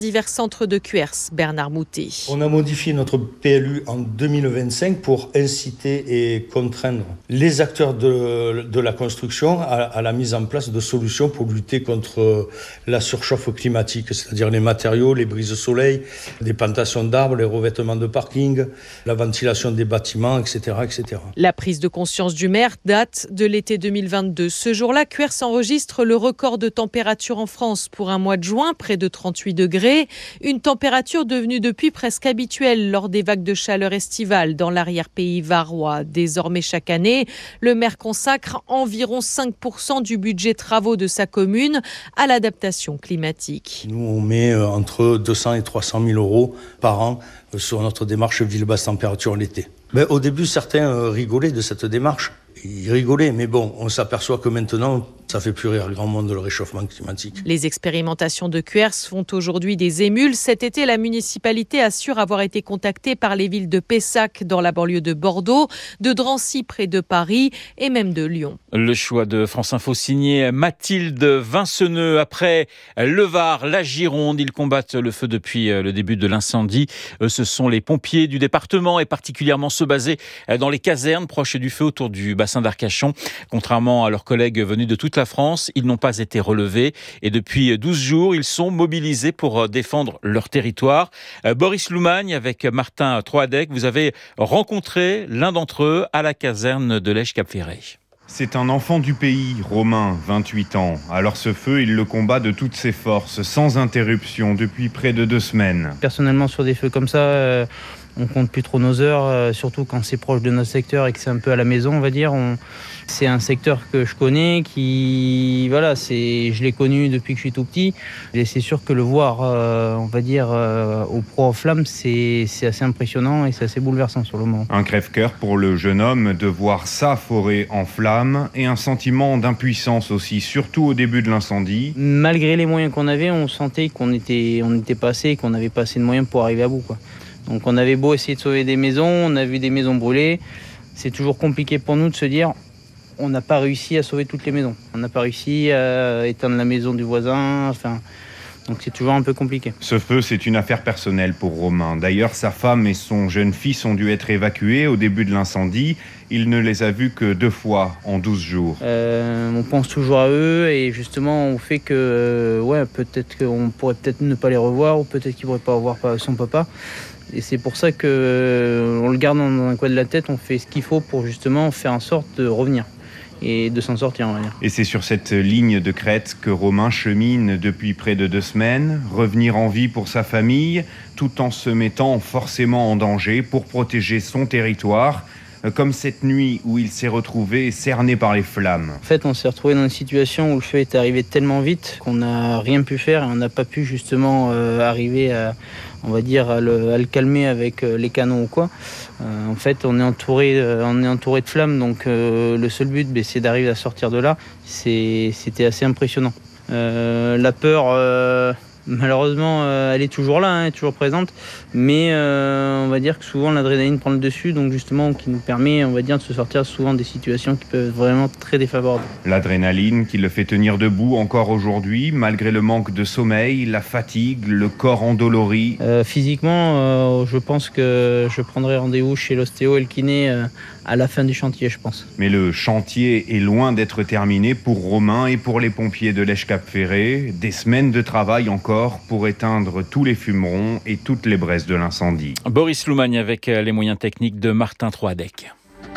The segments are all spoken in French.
Divers centres de Cuers, Bernard Moutet. On a modifié notre PLU en 2025 pour inciter et contraindre les acteurs de la construction à la mise en place de solutions pour lutter contre la surchauffe climatique, c'est-à-dire les matériaux, les brises soleil, des plantations d'arbres, les revêtements de parking, la ventilation des bâtiments, etc., etc. La prise de conscience du maire date de l'été 2022. Ce jour-là, Cuers enregistre le record de température en France pour un mois de juin, près de 38 degrés. Une température devenue depuis presque habituelle lors des vagues de chaleur estivales dans l'arrière-pays varois. Désormais, chaque année, le maire consacre environ 5% du budget travaux de sa commune à l'adaptation climatique. Nous, on met entre 200 et 300 000 euros par an sur notre démarche ville basse température l'été. Au début, certains rigolaient de cette démarche. Ils rigolaient, mais bon, on s'aperçoit que maintenant, ça fait plus rire grand monde le réchauffement climatique. Les expérimentations de Cuers font aujourd'hui des émules. Cet été, la municipalité assure avoir été contactée par les villes de Pessac dans la banlieue de Bordeaux, de Drancy près de Paris et même de Lyon. Le choix de France Info signé Mathilde Vinceneux. Après le Var, la Gironde, ils combattent le feu depuis le début de l'incendie. Ce sont les pompiers du département et particulièrement ceux basés dans les casernes proches du feu autour du bassin d'Arcachon. Contrairement à leurs collègues venus de toute la France, ils n'ont pas été relevés et depuis 12 jours, ils sont mobilisés pour défendre leur territoire. Boris Loumagne avec Martin Troadec, vous avez rencontré l'un d'entre eux à la caserne de Lège-Cap-Ferré. C'est un enfant du pays, Romain, 28 ans. Alors ce feu, il le combat de toutes ses forces, sans interruption, depuis près de 2 semaines. Personnellement, sur des feux comme ça, on compte plus trop nos heures, surtout quand c'est proche de notre secteur et que c'est un peu à la maison, on va dire. C'est un secteur que je connais, je l'ai connu depuis que je suis tout petit. Et c'est sûr que le voir, au proie aux flammes, c'est assez impressionnant et c'est assez bouleversant sur le moment. Un crève-cœur pour le jeune homme de voir sa forêt en flammes et un sentiment d'impuissance aussi, surtout au début de l'incendie. Malgré les moyens qu'on avait, on sentait qu'on était pas assez, qu'on n'avait pas assez de moyens pour arriver à bout, quoi. Donc on avait beau essayer de sauver des maisons, on a vu des maisons brûler. C'est toujours compliqué pour nous de se dire on n'a pas réussi à sauver toutes les maisons. On n'a pas réussi à éteindre la maison du voisin. Donc c'est toujours un peu compliqué. Ce feu, c'est une affaire personnelle pour Romain. D'ailleurs, sa femme et son jeune fils ont dû être évacués au début de l'incendie. Il ne les a vus que 2 fois en 12 jours. On pense toujours à eux et justement on fait que peut-être qu'on pourrait peut-être ne pas les revoir ou peut-être qu'ils ne pourraient pas revoir son papa. Et c'est pour ça qu'on le garde dans un coin de la tête, on fait ce qu'il faut pour justement faire en sorte de revenir et de s'en sortir, on va dire. Et c'est sur cette ligne de crête que Romain chemine depuis près de 2 semaines, revenir en vie pour sa famille, tout en se mettant forcément en danger pour protéger son territoire, comme cette nuit où il s'est retrouvé cerné par les flammes. En fait, on s'est retrouvé dans une situation où le feu est arrivé tellement vite qu'on n'a rien pu faire et on n'a pas pu justement arriver à le calmer avec les canons ou quoi. En fait, on est entouré de flammes, donc le seul but, c'est d'arriver à sortir de là. C'était assez impressionnant. La peur, malheureusement, elle est toujours là, elle est toujours présente, mais on va dire que souvent l'adrénaline prend le dessus, donc justement qui nous permet, on va dire, de se sortir souvent des situations qui peuvent être vraiment très défavorables. L'adrénaline qui le fait tenir debout encore aujourd'hui, malgré le manque de sommeil, la fatigue, le corps endolori. Physiquement, je pense que je prendrai rendez-vous chez l'ostéo et le kiné à la fin du chantier, je pense. Mais le chantier est loin d'être terminé pour Romain et pour les pompiers de Lège-Cap-Ferré. Des semaines de travail encore pour éteindre tous les fumerons et toutes les braises de l'incendie. Boris Loumagne avec les moyens techniques de Martin Troadec.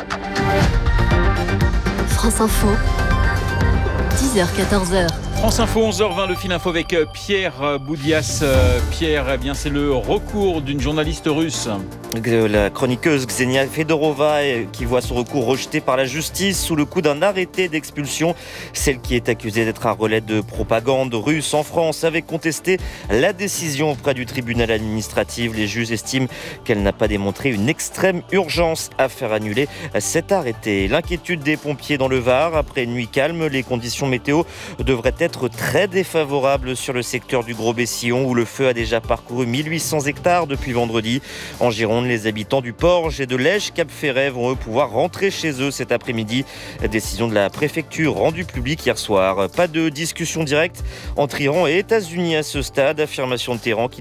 France Info, 10h-14h. France Info, 11h20, le fil info avec Pierre Boudias. Pierre, c'est le recours d'une journaliste russe. La chroniqueuse Ksenia Fedorova qui voit son recours rejeté par la justice sous le coup d'un arrêté d'expulsion. Celle qui est accusée d'être un relais de propagande russe en France avait contesté la décision auprès du tribunal administratif. Les juges estiment qu'elle n'a pas démontré une extrême urgence à faire annuler cet arrêté. L'inquiétude des pompiers dans le Var. Après une nuit calme, les conditions météo devraient être très défavorables sur le secteur du Gros-Bessillon où le feu a déjà parcouru 1800 hectares depuis vendredi. En Gironde, les habitants du Porge et de Lège-Cap-Ferré vont eux pouvoir rentrer chez eux cet après-midi. Décision de la préfecture rendue publique hier soir. Pas de discussion directe entre Iran et États-Unis à ce stade. Affirmation de Téhéran qui